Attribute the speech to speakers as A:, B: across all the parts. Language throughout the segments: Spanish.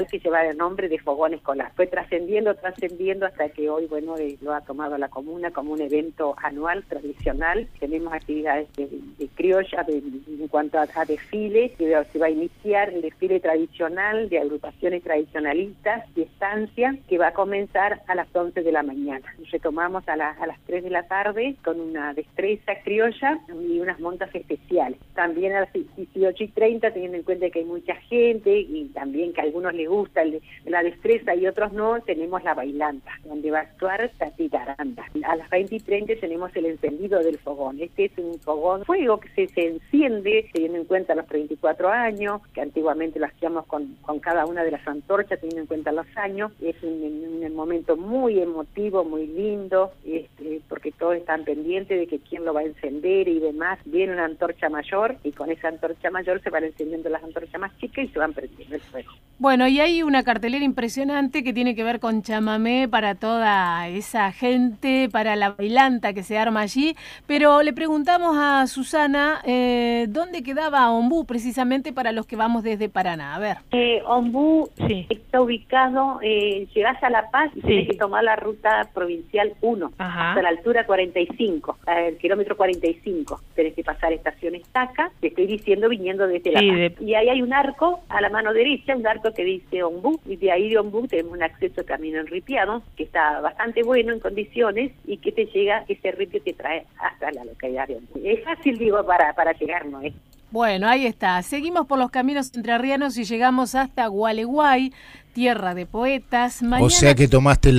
A: que lleva el nombre de fogón escolar. Fue trascendiendo hasta que hoy, bueno, lo ha tomado la comuna como un evento anual tradicional. Tenemos actividades de criolla en cuanto a desfiles, que se va a iniciar el desfile tradicional de agrupaciones tradicionalistas de estancia, que va a comenzar a las 11 de la mañana. Retomamos a las 3 de la tarde con una destreza criolla y unas montas especiales. También a las 18:30, teniendo en cuenta que hay mucha gente y también que a algunos les gusta la destreza y otros no, tenemos la bailanta, donde va a actuar Tati Taranda. A las 20:30 tenemos el encendido del fogón. Este es un fogón fuego que se enciende teniendo en cuenta los 34 años, que antiguamente lo hacíamos con cada una de las antorchas, teniendo en cuenta los años. Es un momento muy emotivo, muy lindo, porque todos están pendientes de que quién lo va a encender y demás. Viene una antorcha mayor y con esa antorcha mayor se van encendiendo las antorchas más chicas y se van prendiendo el fuego.
B: Bueno, y hay una cartelera impresionante que tiene que ver con chamamé para toda esa gente, para la bailanta que se arma allí, pero le preguntamos a Susana dónde quedaba Ombú, precisamente para los que vamos desde Paraná. A ver.
A: Ombú
B: sí.
A: Está ubicado, llegás a La Paz y tienes que tomar la ruta provincial 1, hasta la altura 45, el kilómetro 45. Tenés que pasar estación Estaca, te estoy diciendo viniendo desde La Paz. Y ahí hay un arco a la mano derecha, un arco que dice Ombú, y de ahí de Ombú tenemos un acceso a camino enripiado, que está bastante bueno en condiciones, y que te llega, ese ripio te trae hasta la localidad de Ombú. Es fácil, digo, para llegar, ¿no?
B: Bueno, ahí está. Seguimos por los caminos entrerrianos y llegamos hasta Gualeguay, tierra de poetas. Mañana...
C: O sea que tomaste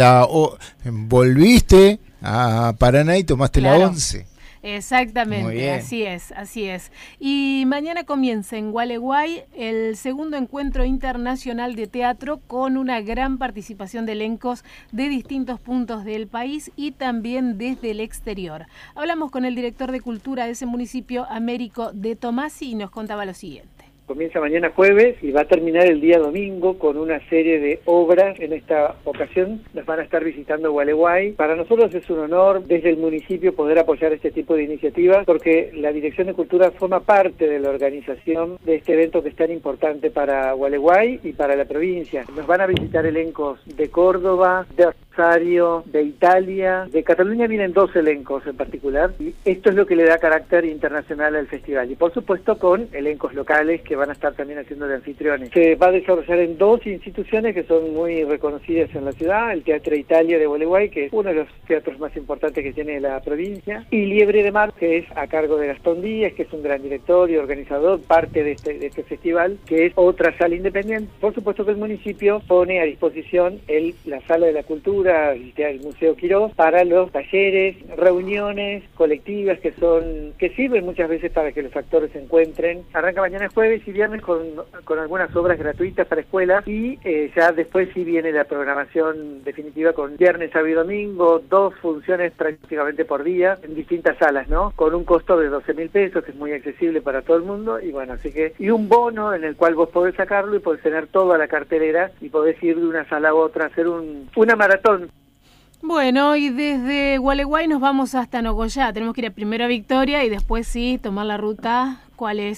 C: volviste a Paraná y tomaste la 11.
B: Exactamente, así es. Y mañana comienza en Gualeguay el segundo encuentro internacional de teatro con una gran participación de elencos de distintos puntos del país y también desde el exterior. Hablamos con el director de cultura de ese municipio, Américo de Tomasi, y nos contaba lo siguiente.
D: Comienza mañana jueves y va a terminar el día domingo con una serie de obras. En esta ocasión nos van a estar visitando Gualeguay. Para nosotros es un honor desde el municipio poder apoyar este tipo de iniciativas, porque la Dirección de Cultura forma parte de la organización de este evento que es tan importante para Gualeguay y para la provincia. Nos van a visitar elencos de Córdoba, de Rosario, de Italia, de Cataluña vienen 2 elencos en particular, y esto es lo que le da carácter internacional al festival. Y por supuesto con elencos locales que van a estar también haciendo de anfitriones. Se va a desarrollar en 2 instituciones que son muy reconocidas en la ciudad: el Teatro Italia de Gualeguay, que es uno de los teatros más importantes que tiene la provincia, y Liebre de Mar, que es a cargo de Gastón Díaz, que es un gran director y organizador, parte de este festival, que es otra sala independiente. Por supuesto que el municipio pone a disposición la Sala de la Cultura, el Museo Quirós, para los talleres, reuniones colectivas que sirven muchas veces para que los actores se encuentren. Arranca mañana jueves y viernes con algunas obras gratuitas para escuelas, y ya después sí viene la programación definitiva con viernes, sábado y domingo, 2 funciones prácticamente por día en distintas salas, ¿no? Con un costo de 12.000 pesos, que es muy accesible para todo el mundo, y bueno, así que, y un bono en el cual vos podés sacarlo y podés tener toda la cartelera y podés ir de una sala a otra, hacer una maratón.
B: Bueno, y desde Gualeguay nos vamos hasta Nogoyá. Tenemos que ir primero a Victoria y después sí tomar la ruta, ¿cuál es?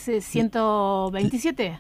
B: 127.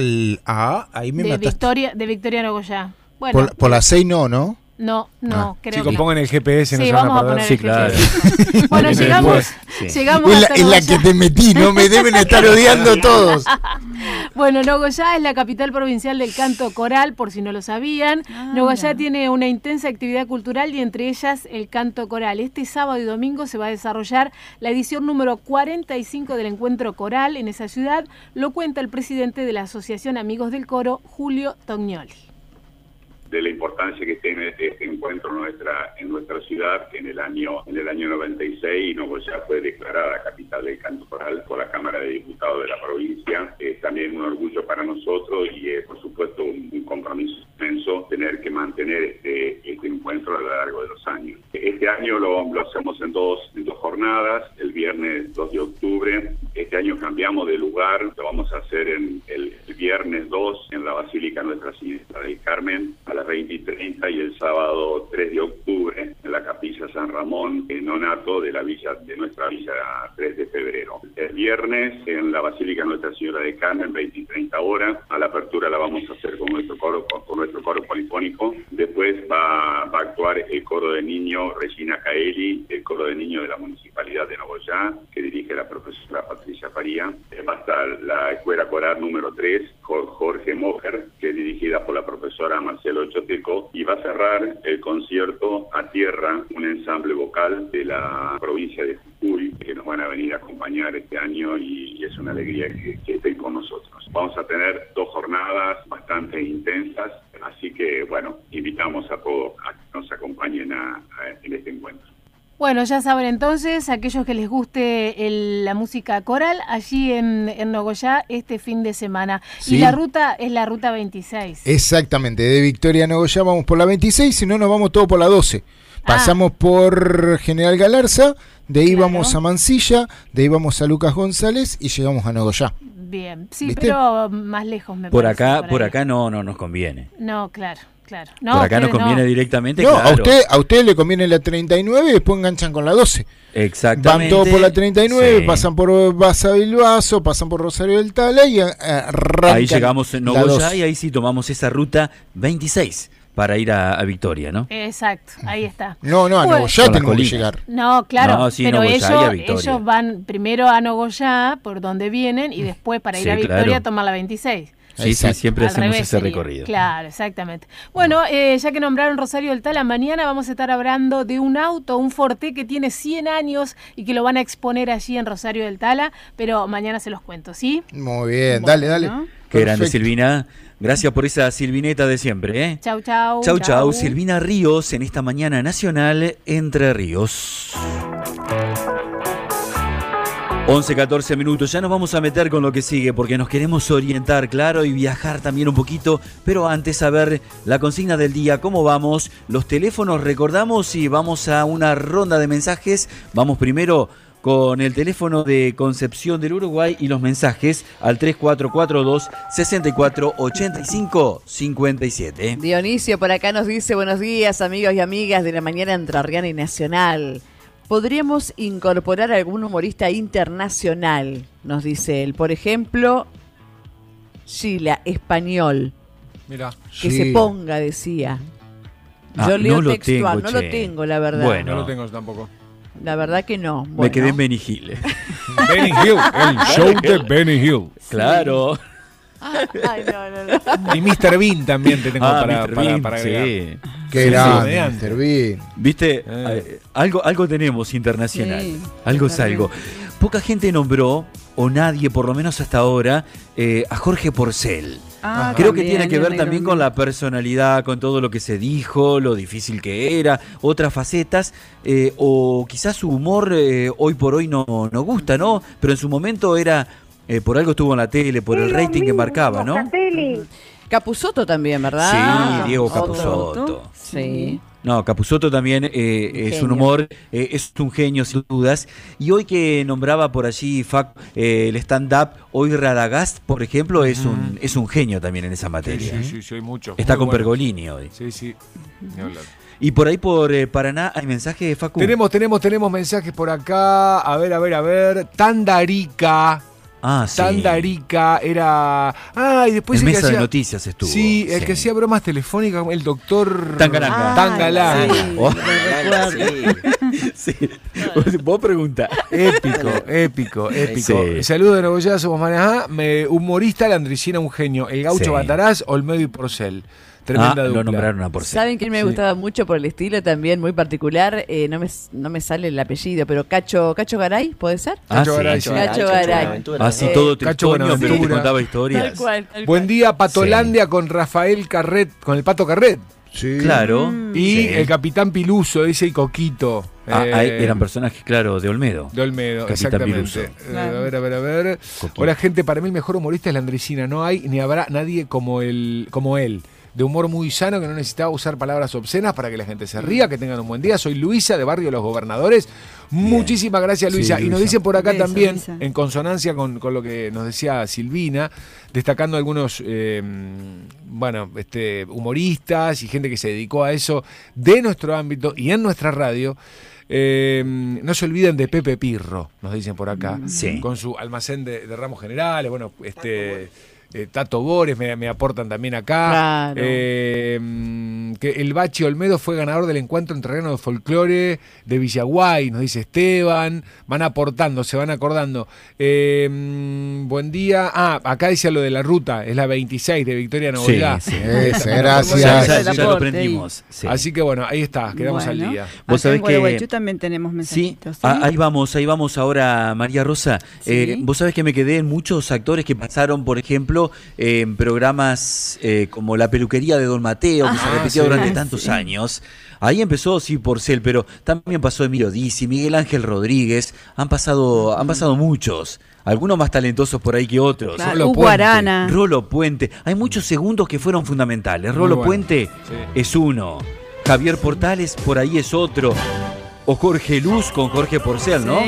C: Ahí me mataste.
B: De Victoria a Nogoyá. Bueno,
C: por la 6 no.
B: No, creo que...
E: Chicos, pongan el GPS, no
B: sí,
E: se van
B: vamos
E: a perder.
B: poner
E: Claro.
B: Bueno, llegamos hasta
C: Es la que te metí, no me deben estar odiando todos.
B: Bueno, Nogoyá es la capital provincial del canto coral, por si no lo sabían. Nogoyá tiene una intensa actividad cultural y entre ellas el canto coral. Este sábado y domingo se va a desarrollar la edición número 45 del encuentro coral en esa ciudad. Lo cuenta el presidente de la Asociación Amigos del Coro, Julio Tognoli.
F: De la importancia que tiene este encuentro en nuestra ciudad, que en el año 96 Nogoyá fue declarada capital del canto coral por la Cámara de Diputados de la provincia. Es también un orgullo para nosotros y es, por supuesto, un compromiso inmenso tener que mantener este encuentro a lo largo de los años. Este año lo hacemos en dos jornadas, el viernes 2 de octubre. Este año cambiamos de lugar, lo vamos a hacer el viernes 2 en la Basílica Nuestra Señora del Carmen a las 20:30 y el sábado 3 de octubre en la Capilla San Ramón, en Nonato de nuestra villa 3 de febrero. El viernes en la Basílica Nuestra Señora de Carmen, 20 y 30 horas. A la apertura la vamos a hacer con nuestro coro polifónico. Después va a actuar el coro de niños Regina Caeli, el coro de niños de la Municipalidad de Nogoyá, que dirige la profesora Patricia Faría. Va a estar la Escuela Coral número 3, Jorge Mojer, que es dirigida por la profesora Marcelo Choteco, y va a cerrar el concierto A Tierra, un ensamble vocal de la provincia de Jujuy, que nos van a venir a acompañar este año, y es una alegría que estén con nosotros. Vamos a tener 2 jornadas bastante intensas, así que bueno, invitamos a todos a que nos acompañen en este encuentro.
B: Bueno, ya saben entonces, aquellos que les guste la música coral, allí en Nogoyá este fin de semana. Sí. Y la ruta es la ruta 26.
C: Exactamente, de Victoria a Nogoyá vamos por la 26, si no nos vamos todo por la 12. Pasamos por General Galarza, de ahí vamos a Mansilla, de ahí vamos a Lucas González y llegamos a Nogoyá.
B: Bien, sí,
C: ¿viste?
B: Pero más lejos me
E: por
B: parece.
E: Por acá no nos conviene.
B: No, claro. No,
E: por acá nos conviene directamente,
C: no,
E: claro.
C: A usted le conviene la 39 y después enganchan con la 12.
E: Exactamente.
C: Van todos por la 39,
E: sí.
C: Pasan por Baza Bilbaso, pasan por Rosario del Tala y arrancan.
E: Ahí llegamos en Nogoyá y ahí sí tomamos esa ruta 26 para ir a Victoria, ¿no?
B: Exacto, ahí está.
C: No, a Nogoyá tenemos que llegar.
B: No, claro,
E: no, sí,
B: pero
E: ellos
B: van primero a Nogoyá, por donde vienen, y después para ir a Victoria tomar la 26.
E: Sí, siempre hacemos ese recorrido.
B: Claro, exactamente. Bueno, ya que nombraron Rosario del Tala, mañana vamos a estar hablando de un auto, un Forte que tiene 100 años y que lo van a exponer allí en Rosario del Tala, pero mañana se los cuento, ¿sí?
C: Muy bien, bueno, dale. ¿No?
E: Qué grande, Silvina. Gracias por esa silvineta de siempre, ¿eh?
B: Chau.
E: Chau. Silvina Ríos en esta mañana nacional Entre Ríos. 11:14 minutos, ya nos vamos a meter con lo que sigue porque nos queremos orientar, claro, y viajar también un poquito, pero antes a ver la consigna del día, cómo vamos, los teléfonos recordamos y vamos a una ronda de mensajes. Vamos primero con el teléfono de Concepción del Uruguay y los mensajes al 3442-6485-57.
G: Dionisio por acá nos dice: buenos días amigos y amigas de la mañana entrerriana y nacional. ¿Podríamos incorporar a algún humorista internacional? Nos dice él. Por ejemplo, Sheila, español.
H: Mirá.
G: Que se ponga, decía. Yo leo
E: no
G: textual,
E: lo tengo,
G: no lo tengo, la verdad.
E: Bueno.
H: No lo tengo tampoco.
G: La verdad que no. Bueno.
E: Me quedé en Benny Hill.
H: Benny Hill, el show de Benny Hill.
E: Claro.
G: Ay, no.
H: Y Mr. Bean también te tengo para agregar.
E: Sí.
C: Qué grande, Mr. Bean.
E: Viste, algo tenemos internacional. Sí, algo es algo. Poca gente nombró, o nadie, por lo menos hasta ahora, a Jorge Porcel. Creo que tiene que ver también con la personalidad, con todo lo que se dijo, lo difícil que era, otras facetas, o quizás su humor hoy por hoy no gusta, ¿no? Pero en su momento era... por algo estuvo en la tele, por el rating que marcaba, ¿no?
G: Capusotto también, ¿verdad?
E: Sí, Diego Capusotto.
G: Sí.
E: No, Capusotto también es un humor, es un genio sin dudas. Y hoy que nombraba por allí el stand-up, hoy Radagast, por ejemplo, es un genio también en esa materia.
H: Sí, hay mucho.
E: Está con Pergolini hoy.
H: Sí.
E: Y por ahí por Paraná hay mensajes de Facu.
H: Tenemos mensajes por acá. A ver. Tandarica.
E: Sí.
H: Tandarica era... y después
E: en
H: el
E: Mesa
H: que hacía...
E: de Noticias estuvo.
H: Sí, el que hacía bromas telefónicas, el doctor...
E: Tangalanga. Sí. Vos preguntás.
H: Épico.
E: Sí.
H: Saludos de Nogoyá, somos Manajá. Humorista, Landricina, un genio. El Gaucho Bataraz, Olmedo y Porcel. Tremenda dupla.
E: Lo nombraron a Porcel.
G: ¿Saben quién me gustaba mucho por el estilo también, muy particular? No me sale el apellido, pero Cacho Garay, ¿puede ser?
H: Cacho Garay.
E: Así todo
H: Cacho
E: Tritonio, pero te contaba historias.
G: Tal cual.
H: Buen día, Patolandia con Rafael Carret, con el Pato Carret.
C: Sí.
E: Claro.
H: Y el Capitán Piluso, ese y Coquito.
E: Eran personajes, claro, de Olmedo.
H: Capitán exactamente.
E: Piluso.
H: A ver. Coquito. Hola, gente, para mí el mejor humorista es Landricina. No hay ni habrá nadie como él. de humor muy sano, que no necesitaba usar palabras obscenas para que la gente se ría, que tengan un buen día. Soy Luisa, de Barrio Los Gobernadores. Bien. Muchísimas gracias, Luisa. Sí, Luisa. Y nos dicen por acá también, Luisa, en consonancia con lo que nos decía Silvina, destacando algunos humoristas y gente que se dedicó a eso de nuestro ámbito y en nuestra radio. No se olviden de Pepe Pirro, nos dicen por acá, con su almacén de ramos generales. Bueno, Tato Bores me aportan también acá. Claro. Que el Bachi Olmedo fue ganador del encuentro entrerriano de folclore de Villaguay, nos dice Esteban. Van aportando, se van acordando. Buen día. Acá dice lo de la ruta, es la 26 de Victoria Novedad. Sí,
C: gracias.
E: Ya lo aprendimos. Sí.
H: Así que bueno, ahí está, quedamos al día.
G: Vos sabés que también tenemos mensajitos.
E: Sí, ahí vamos ahora, María Rosa. Sí. Vos sabés que me quedé en muchos actores que pasaron, por ejemplo, en programas como La Peluquería de Don Mateo, que se repitió durante tantos años. Ahí empezó Porcel, pero también pasó Emilio Dizzi, Miguel Ángel Rodríguez. Han pasado muchos. Algunos más talentosos por ahí que otros.
G: Claro, Hugo Arana.
E: Rolo Puente. Hay muchos segundos que fueron fundamentales. Rolo Puente es uno. Javier Portales por ahí es otro. O Jorge Luz con Jorge Porcel, ¿no?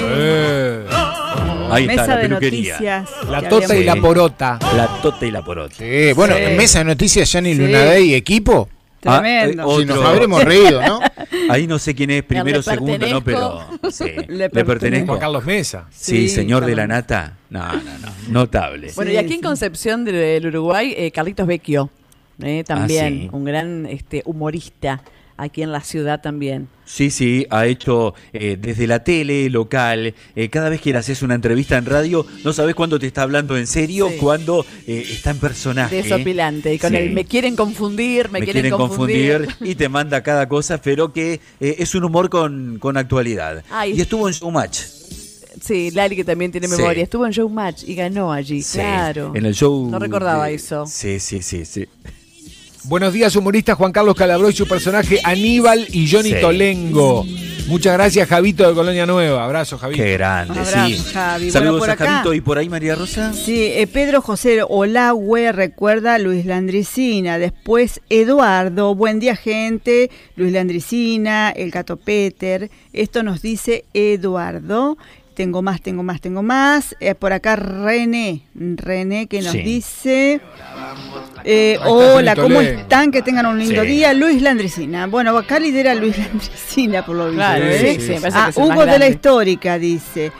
E: Ahí
G: Mesa
E: está, la
G: peluquería. Noticias,
H: la Tota y la Porota.
E: La Tota y la Porota.
C: Sí, bueno, en Mesa de Noticias, Gianni Lunadei y equipo.
G: Tremendo.
C: Si nos habremos reído, ¿no?
E: Ahí no sé quién es primero o segundo, ¿no? Pero le pertenezco.
H: Juan Carlos Mesa.
E: Sí, señor de la nata. No. Notable.
G: Bueno, y aquí en Concepción del Uruguay, Carlitos Vecchio. También, un gran humorista. Aquí en la ciudad también.
E: Sí, ha hecho desde la tele local, cada vez que le haces una entrevista en radio, no sabes cuándo te está hablando en serio, cuándo está en personaje.
G: Desopilante, y con el me quieren confundir, me quieren confundir.
E: Y te manda cada cosa, pero que es un humor con actualidad. Y estuvo en Showmatch.
G: Sí, Lali, que también tiene memoria, estuvo en Showmatch y ganó allí, claro.
E: En el show.
G: No recordaba eso.
E: Sí.
H: Buenos días, humorista Juan Carlos Calabró y su personaje Aníbal y Johnny Tolengo. Muchas gracias, Javito de Colonia Nueva. Abrazo, Javito.
E: Qué grande,
G: Abrazo, Javi.
E: Saludos a Javito. ¿Y por ahí, María Rosa?
I: Sí, Pedro José Olahue recuerda a Luis Landricina. Después, Eduardo. Buen día, gente. Luis Landricina, el Gato Peter. Esto nos dice Eduardo. Tengo más. Por acá René que nos dice... hola, ¿cómo están? Que tengan un lindo día. Luis Landricina. Bueno, acá lidera Luis Landricina, por lo visto.
G: Claro,
I: Hugo de la Histórica, dice.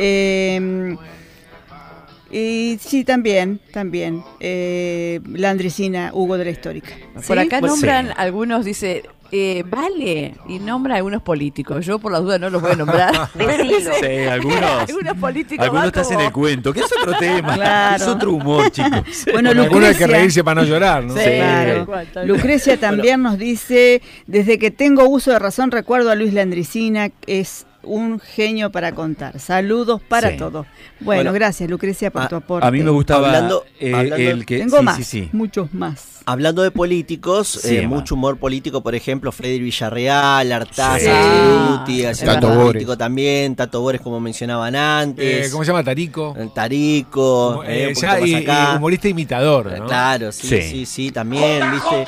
I: Y sí, también. Landricina, Hugo de la Histórica.
G: Por acá nombran algunos, dice... vale, y nombra a algunos políticos. Yo por las dudas no los voy a nombrar.
E: Algunos
G: políticos.
E: Algunos te hacen el cuento, que es otro tema.
I: Claro.
E: Es otro humor, chicos.
I: Bueno,
H: Lucrecia, hay que reírse para no llorar, ¿no?
I: Sí, claro. Lucrecia también nos dice, desde que tengo uso de razón recuerdo a Luis Landricina, es un genio para contar. Saludos para todos. Bueno, gracias Lucrecia por tu aporte.
E: A mí me gustaba
J: hablando
E: el que...
I: Tengo muchos más.
J: Hablando de políticos, mucho humor político, por ejemplo, Freddy Villarreal, Artaza, Tato político también, Tato Bores, como mencionaban antes.
H: ¿Cómo se llama? Tarico.
J: Tarico.
H: Y humorista imitador, ¿no?
J: Claro, sí, también, ¿viste?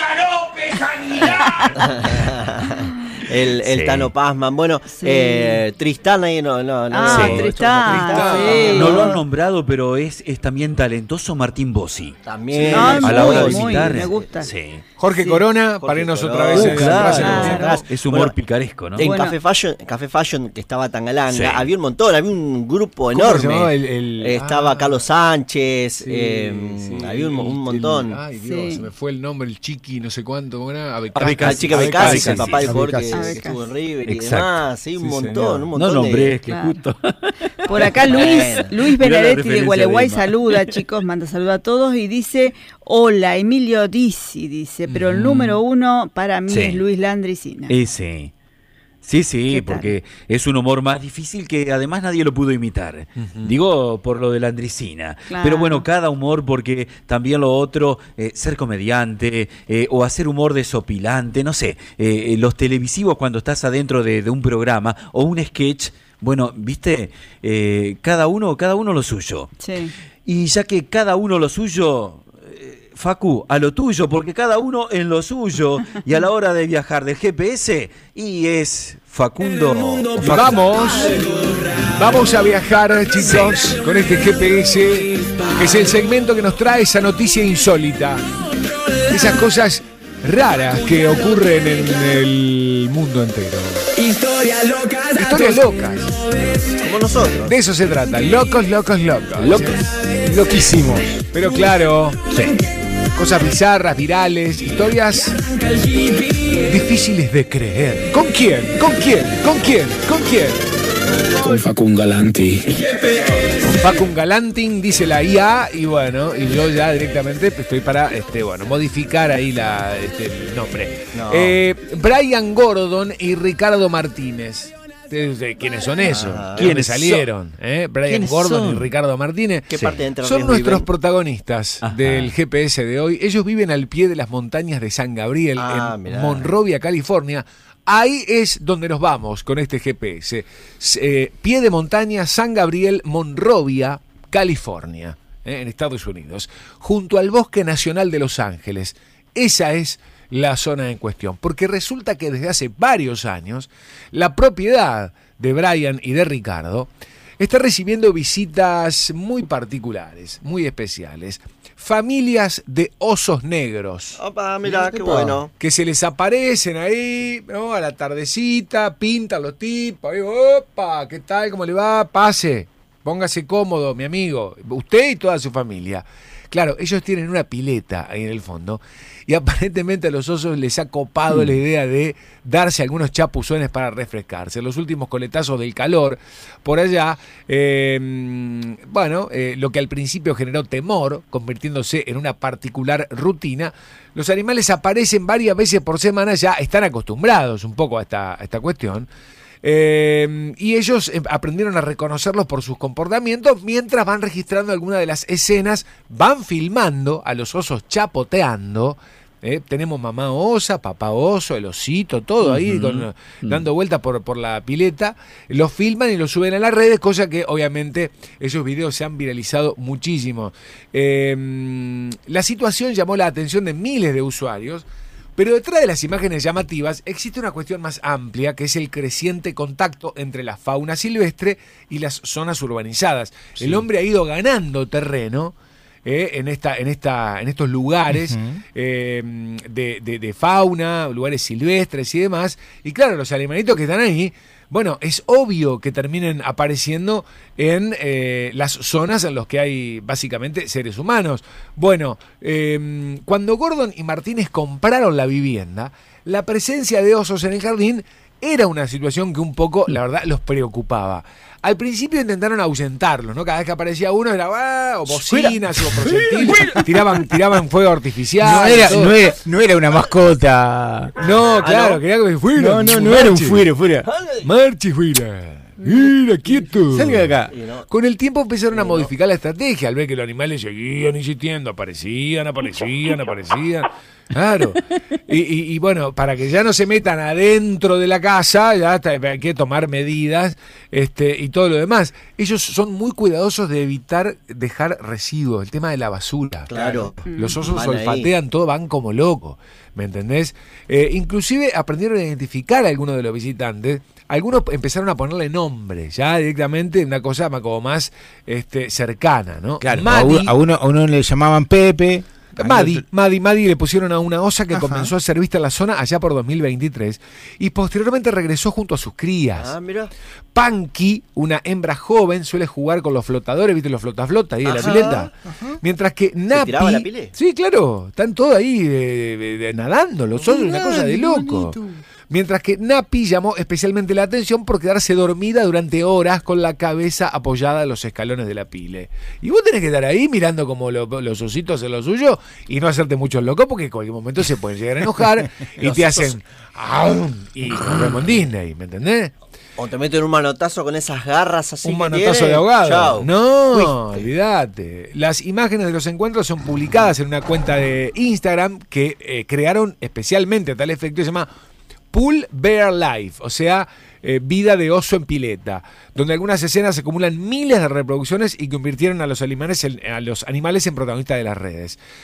J: El Tano Pazman. Bueno, Tristán ahí no.
I: Tristán.
E: No lo han nombrado, pero es también talentoso Martín Bossi.
J: También.
E: A la hora de visitar.
I: Me gusta.
H: Jorge Corona, para irnos otra vez.
E: Es humor picaresco, ¿no?
J: En Café Fashion, que estaba Tangalanga, había un montón, había un grupo enorme. Estaba Carlos Sánchez, había un montón.
H: Ay, Dios, se me fue el nombre, el Chiqui, no sé cuánto. ¿Cómo era?
J: El Chiqui Abecasi, el papá de Jorge, que estuvo en River y demás. Sí, un montón.
E: No nombré, es que justo.
I: Por acá Luis Benedetti de Gualeguay saluda, chicos, manda saludo a todos y dice, hola, Emilio Dizzi, dice, pero el número uno para mí es Luis Landricina.
E: Sí, porque es un humor más difícil que además nadie lo pudo imitar. Digo por lo de Landricina. Claro. Pero bueno, cada humor, porque también lo otro, ser comediante o hacer humor desopilante, no sé, los televisivos cuando estás adentro de un programa o un sketch, bueno, viste, cada uno lo suyo.
I: Sí.
E: Y ya que cada uno lo suyo... Facu, a lo tuyo, porque cada uno en lo suyo. Y a la hora de viajar del GPS, y es Facundo.
H: Vamos a viajar, chicos, con este GPS, que es el segmento que nos trae esa noticia insólita. Esas cosas raras que ocurren en el mundo entero. Historias locas.
J: Como nosotros.
H: De eso se trata. Locos.
C: Loquísimos.
H: Pero claro, cosas bizarras, virales, historias difíciles de creer. ¿Con quién?
K: Con Facun Galanti.
H: Con Facun Galanti, dice la IA, y bueno, y yo ya directamente estoy para modificar ahí el nombre. No. Brian Gordon y Ricardo Martínez. ¿Quiénes son esos? ¿Quiénes salieron? Brian Gordon y Ricardo Martínez.
J: ¿Qué parte de Entre Ríos
H: son nuestros
J: viven?
H: Protagonistas del GPS de hoy. Ellos viven al pie de las montañas de San Gabriel, en Monrovia, California. Ahí es donde nos vamos con este GPS. Pie de montaña, San Gabriel, Monrovia, California, en Estados Unidos, junto al Bosque Nacional de Los Ángeles. Esa es la zona en cuestión, porque resulta que desde hace varios años la propiedad de Brian y de Ricardo está recibiendo visitas muy particulares, muy especiales. Familias de osos negros.
J: Opa, mirá, qué bueno.
H: Que se les aparecen ahí, ¿no? A la tardecita, pintan los tipos, ahí, opa, ¿qué tal? ¿Cómo le va? Pase, póngase cómodo, mi amigo, usted y toda su familia. Claro, ellos tienen una pileta ahí en el fondo y aparentemente a los osos les ha copado la idea de darse algunos chapuzones para refrescarse. Los últimos coletazos del calor por allá, lo que al principio generó temor, convirtiéndose en una particular rutina, los animales aparecen varias veces por semana, ya están acostumbrados un poco a esta cuestión. Y ellos aprendieron a reconocerlos por sus comportamientos mientras van registrando algunas de las escenas, van filmando a los osos chapoteando. Tenemos mamá osa, papá oso, el osito, todo ahí dando vueltas por la pileta. Los filman y los suben a las redes, cosa que obviamente esos videos se han viralizado muchísimo. La situación llamó la atención de miles de usuarios. Pero detrás de las imágenes llamativas existe una cuestión más amplia, que es el creciente contacto entre la fauna silvestre y las zonas urbanizadas. Sí. El hombre ha ido ganando terreno en estos lugares de fauna, lugares silvestres y demás. Y claro, los animalitos que están ahí, bueno, es obvio que terminen apareciendo en las zonas en las que hay básicamente seres humanos. Bueno, cuando Gordon y Martínez compraron la vivienda, la presencia de osos en el jardín era una situación que un poco, la verdad, los preocupaba. Al principio intentaron ahuyentarlos, ¿no? Cada vez que aparecía uno era o bocinas o proyectiles, tiraban fuego artificial.
C: No era una mascota.
H: No, claro, quería que fuera.
C: No era un fuera.
H: Marche fuera. Mira, quieto.
C: Salga de acá.
H: Con el tiempo empezaron a modificar la estrategia al ver que los animales seguían insistiendo, aparecían. Claro. Y bueno, para que ya no se metan adentro de la casa, ya hay que tomar medidas y todo lo demás. Ellos son muy cuidadosos de evitar dejar residuos, el tema de la basura.
J: Claro.
H: Los osos olfatean todo, van como locos, ¿me entendés? Inclusive aprendieron a identificar a algunos de los visitantes. Algunos empezaron a ponerle nombre, ya directamente, una cosa como más cercana, ¿no?
C: Claro, a uno le llamaban Pepe.
H: Maddie le pusieron a una osa que comenzó a ser vista en la zona allá por 2023 y posteriormente regresó junto a sus crías.
J: Mira.
H: Punky, una hembra joven, suele jugar con los flotadores, ¿viste? Los flota ahí en la pileta. Mientras que Napi...
J: ¿Se tiraba la pileta?
H: Sí, claro, están todos ahí nadando, los otros, una cosa de loco. Mientras que Napi llamó especialmente la atención por quedarse dormida durante horas con la cabeza apoyada en los escalones de la pile. Y vos tenés que estar ahí mirando como los ositos en lo suyo y no hacerte mucho loco porque en cualquier momento se pueden llegar a enojar y te hacen... y nos vemos en Disney, ¿me entendés?
J: O te meten un manotazo con esas garras así.
H: Un manotazo de ahogado. Chau. No, olvídate. Las imágenes de los encuentros son publicadas en una cuenta de Instagram que crearon especialmente a tal efecto, se llama Pool Bear Life, o sea, vida de oso en pileta, donde algunas escenas acumulan miles de reproducciones y convirtieron a los animales en protagonistas de las redes.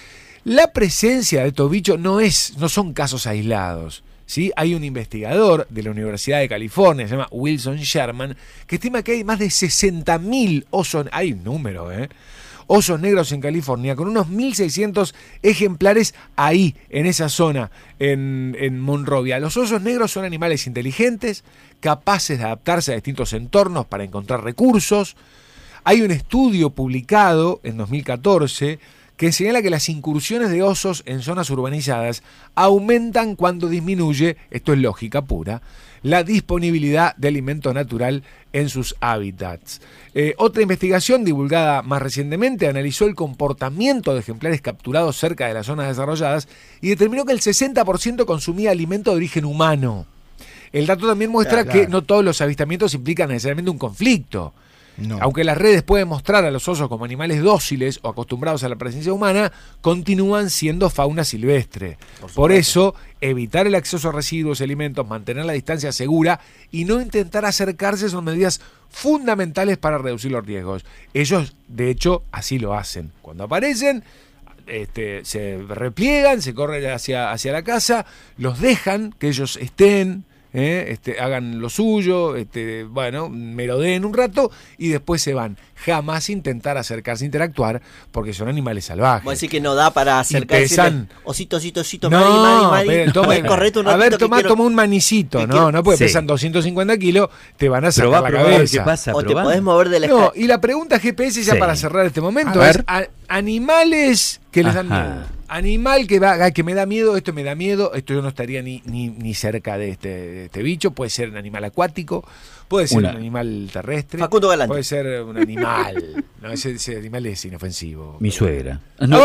H: La presencia de estos bichos no son casos aislados. ¿Sí? Hay un investigador de la Universidad de California, se llama Wilson Sherman, que estima que hay más de 60.000 osos, hay un número, osos negros en California, con unos 1.600 ejemplares ahí, en esa zona, en Monrovia. Los osos negros son animales inteligentes, capaces de adaptarse a distintos entornos para encontrar recursos. Hay un estudio publicado en 2014 que señala que las incursiones de osos en zonas urbanizadas aumentan cuando disminuye, esto es lógica pura, la disponibilidad de alimento natural en sus hábitats. Otra investigación divulgada más recientemente analizó el comportamiento de ejemplares capturados cerca de las zonas desarrolladas y determinó que el 60% consumía alimento de origen humano. El dato también muestra que no todos los avistamientos implican necesariamente un conflicto. No. Aunque las redes pueden mostrar a los osos como animales dóciles o acostumbrados a la presencia humana, continúan siendo fauna silvestre. Por eso, evitar el acceso a residuos y alimentos, mantener la distancia segura y no intentar acercarse son medidas fundamentales para reducir los riesgos. Ellos, de hecho, así lo hacen. Cuando aparecen, se repliegan, se corren hacia la casa, los dejan que ellos estén, hagan lo suyo, merodeen un rato y después se van. Jamás intentar acercarse, interactuar, porque son animales salvajes.
J: Vos decís que no da para acercarse. Osito,
H: no,
J: mari.
H: A ver, toma un manicito. No puede, pesan 250 kilos, te van a sacar la cabeza.
J: ¿Qué pasa? O te podés mover de la
H: escala. Y la pregunta GPS ya para cerrar este momento es: animales que les dan miedo. Animal que me da miedo, esto yo no estaría ni cerca de este bicho. Puede ser un animal acuático, puede ser un animal terrestre,
J: Facundo Galante.
H: Puede ser un animal. No, ese animal es inofensivo.
E: Mi suegra.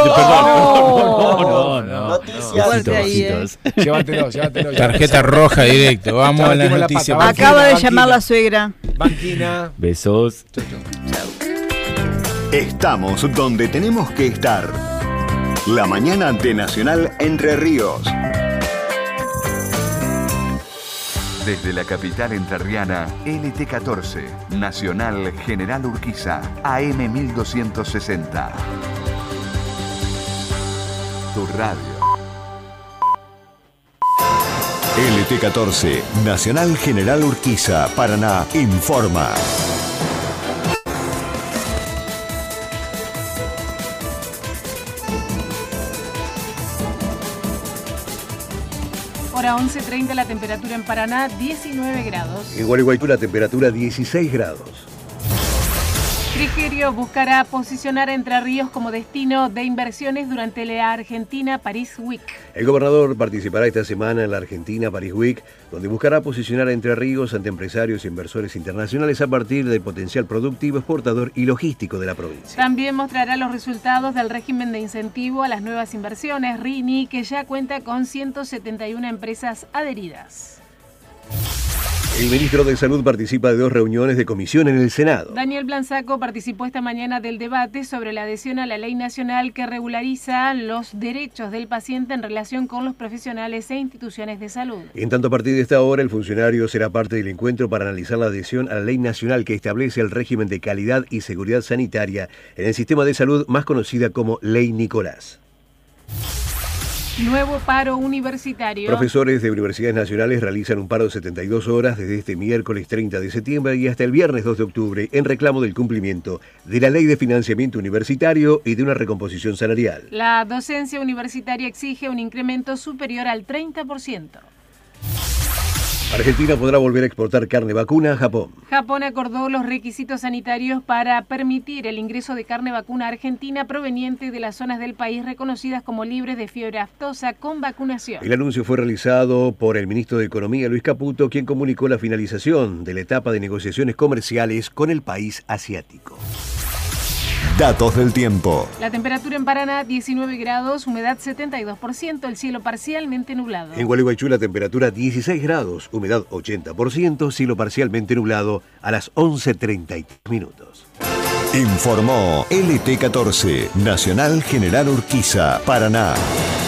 J: No.
H: Noticias. Llévatelo.
C: Tarjeta roja directo. Vamos a la noticia.
I: Acaba de llamar la suegra.
H: Banquina.
E: Besos.
H: Chau.
L: Estamos donde tenemos que estar. La mañana de Nacional Entre Ríos. Desde la capital entrerriana, LT14, Nacional General Urquiza, AM 1260. Tu radio. LT14, Nacional General Urquiza, Paraná, informa.
B: Hora 11:30, la temperatura en Paraná, 19 grados.
M: En Gualeguaychú la temperatura 16 grados.
B: Frigerio buscará posicionar a Entre Ríos como destino de inversiones durante la Argentina Paris Week.
M: El gobernador participará esta semana en la Argentina Paris Week, donde buscará posicionar a Entre Ríos ante empresarios e inversores internacionales a partir del potencial productivo, exportador y logístico de la provincia.
B: También mostrará los resultados del régimen de incentivo a las nuevas inversiones, RINI, que ya cuenta con 171 empresas adheridas.
M: El ministro de Salud participa de 2 reuniones de comisión en el Senado.
B: Daniel Blansaco participó esta mañana del debate sobre la adhesión a la ley nacional que regulariza los derechos del paciente en relación con los profesionales e instituciones de salud.
M: En tanto, a partir de esta hora, el funcionario será parte del encuentro para analizar la adhesión a la ley nacional que establece el régimen de calidad y seguridad sanitaria en el sistema de salud, más conocida como Ley Nicolás.
B: Nuevo paro universitario.
M: Profesores de universidades nacionales realizan un paro de 72 horas desde este miércoles 30 de septiembre y hasta el viernes 2 de octubre en reclamo del cumplimiento de la Ley de Financiamiento Universitario y de una recomposición salarial.
B: La docencia universitaria exige un incremento superior al 30%.
M: Argentina podrá volver a exportar carne vacuna a Japón.
B: Japón acordó los requisitos sanitarios para permitir el ingreso de carne vacuna a Argentina proveniente de las zonas del país reconocidas como libres de fiebre aftosa con vacunación.
M: El anuncio fue realizado por el ministro de Economía, Luis Caputo, quien comunicó la finalización de la etapa de negociaciones comerciales con el país asiático.
L: Datos del tiempo.
B: La temperatura en Paraná, 19 grados, humedad 72%, el cielo parcialmente nublado.
M: En Gualeguaychú la temperatura 16 grados, humedad 80%, cielo parcialmente nublado a las 11:33 minutos.
L: Informó LT14, Nacional General Urquiza, Paraná.